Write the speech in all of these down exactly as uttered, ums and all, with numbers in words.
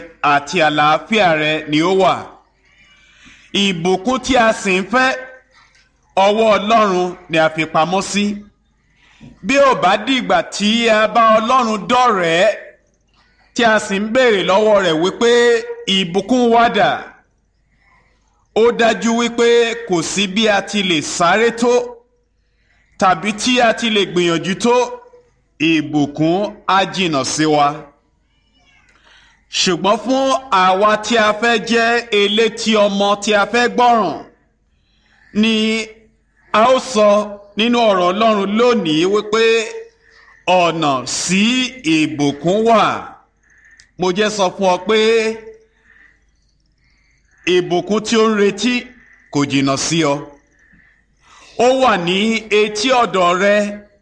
àti àlàáfíà rẹ ni ó wà. Ìbùkún tí a sì ń fẹ́ ọwọ́ Ọlọ́run ni a fi pamọ́ sí. Bí ó bá dìgbà tí a bá Ọlọ́run dọ̀rẹ́ tí a sì ń béèrè lọ́wọ́ rẹ̀ wípé ìbùkún wá dà, ó dájú wípé kò sí bí a ti lè sáré tó tàbí tí a ti lè gbìyànjú tó, ìbùkún á jìnnà sí wa. Ṣùgbọ́n fún àwa tí a fẹ́ jẹ́ elétí ọmọ tí a fẹ́ gbọ́ràn ni a ó sọ nínú ọ̀rọ̀ Ọlọ́run lónìí wípé ọ̀nà sí ìbùkún wà. Mo jẹ́ sọ fún ọ pé ìbùkún tí ó ń retí kò jìnnà sí ọ. Ó wà ní etí ọ̀dọ̀ rẹ.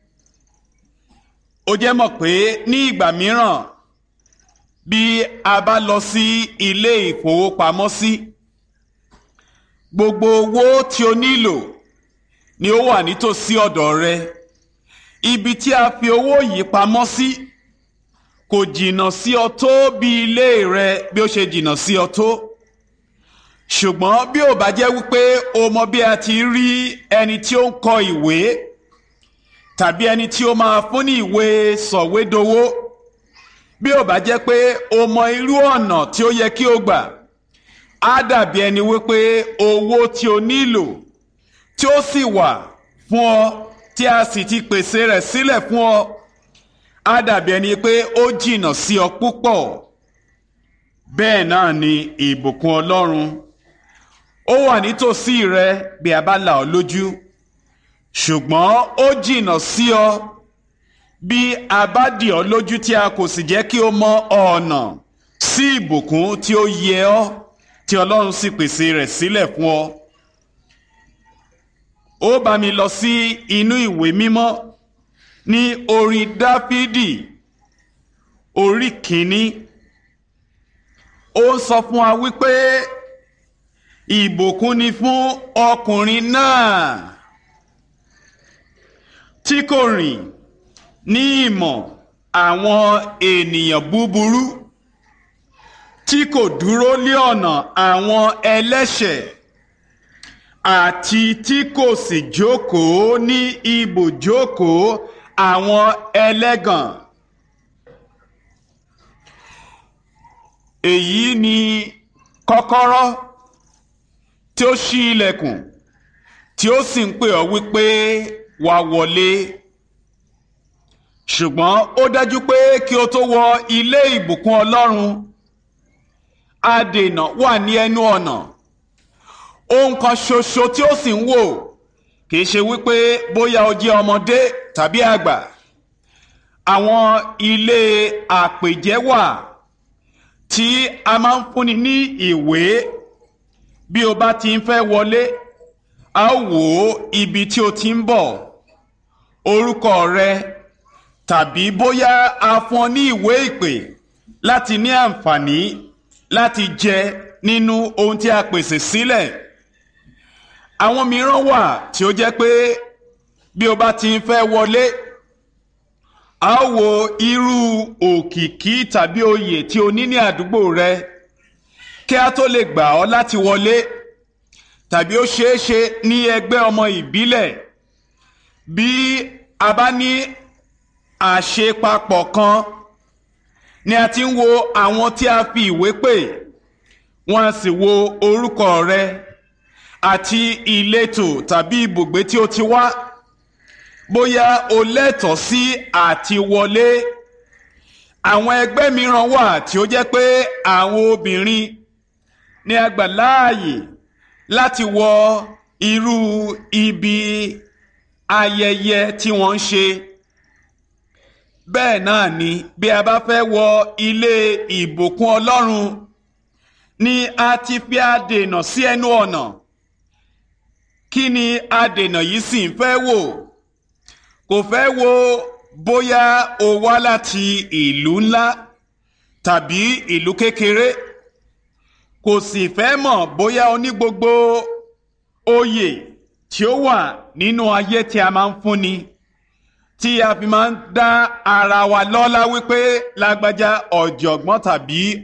Ó jẹ́ mọ̀ pé ní ìgbà mìíràn bí a bá lọ sí ilé ìfowópamọ́sí, gbogbo owó tí o nílò ni ó wà nítòsí ọ̀dọ̀ rẹ. Ibi tí a fi owó yìí pamọ́ sí kò jìnnà sí ọ tó bí ilé rẹ bí ó ṣe jìnnà sí ọ tó. Ṣùgbọ́n bí ó bá jẹ́ wípé o mọ bí a ti rí ẹni tí ó ń kọ ìwé tàbí ẹni tí ó máa fún ní ìwé sọ̀wédowó, bí ó bá jẹ́ pé o mọ irú ọ̀nà tí ó yẹ kí o gbà, á dàbí ẹni wípé owó tí o nílò tí ó sì wà fún ọ tí a sì ti pèsè rẹ̀ sílẹ̀ fún ọ, á dàbí ẹni pé ó jìnnà sí ọ púpọ̀. Bẹ́ẹ̀ náà ni ìbùkún Ọlọ́run. Ó wà nítòsí rẹ bí a bá là ọ́ lójú, ṣùgbọ́n ó jìnnà sí ọ bí a bá dì ọ́ lójú tí a kò sì jẹ́ kí o mọ ọ̀nà sí ìbùkún tí ó yẹ ọ́ tí Ọlọ́run sì pèsè rẹ̀ sílẹ̀ fún ọ. Ó bá mi lọ sí inú ìwé mímọ́ ní orin Dáfídì orí kìíní. Ó ń sọ fún wa wípé ìbùkún ni fún ọkùnrin náà tí kò rìn ní ìmọ̀ àwọn ènìyàn búburú, tí kò dúró lé ọ̀nà àwọn ẹlẹ́ṣẹ̀, àti tí kò sì jókòó ní ibùjókòó àwọn ẹlẹ́gàn. Èyí ni kọ́kọ́rọ́ tí ó ṣí ilẹ̀kùn tí ó sì ń pè ọ́ wípé wá wọlé. Ṣùgbọ́n ó dájú pé kí o tó wọ ilé ìbùkún Ọlọ́run, adènà wà ní ẹnu ọ̀nà. Ohun kan ṣoṣo tí ó sì ń wò kìí ṣe wípé bóyá o jẹ́ ọmọdé tàbí àgbà. Àwọn ilé àpèjẹ wà tí a máa ń fúnni ní ìwé. Bí o bá ti ń fẹ́ wọlé, a ó wò ó ibi tí o ti ń bọ̀, orúkọ rẹ, tàbí bóyá a fún ọ ní ìwé ìpè láti ní àǹfààní láti jẹ nínú ohun tí a pèsè sílẹ̀. Àwọn mìíràn wà tí ó jẹ́ pé bí o bá ti ń fẹ́ wọlé, a ó wo irú òkìkí tàbí oyè tí o ní ní àdúgbò rẹ kí a tó lè gbà ọ́ láti wọlé. Tàbí ó ṣeé ṣe ní ẹgbẹ́ ọmọ ìbílẹ̀, bí a bá ní àṣepapọ̀ kan ni a ti ń wo àwọn tí a fi ìwé pè, wọ́n á sì wo orúkọ rẹ àti ìletò tàbí ibùgbé tí o ti wá, bóyá o lẹ́tọ̀ọ́ sí àti wọlé. Àwọn ẹgbẹ́ mìíràn wà tí ó jẹ́ pé àwọn obìnrin ni a gbà láàyè láti wọ irú ibi ayẹyẹ tí wọ́n ń ṣe. Bẹ́ẹ̀ náà ni bí a bá fẹ́ wọ ilé ìbùkún Ọlọ́run ni a ti fi adènà sí ẹnu ọ̀nà. Kí ni adènà yìí sì ń fẹ́ wò? Kò fẹ́ wo bóyá o wá láti ìlú ńlá tàbí ìlú kékeré. Kò sì fẹ́ mọ̀ bóyá o ní gbogbo oyè tí ó wà nínú ayé tí a máa ń fúnni, tí a fi máa ń dá ara wa lọ́lá wípé lágbájá ọ̀jọ̀gbọ́n tàbí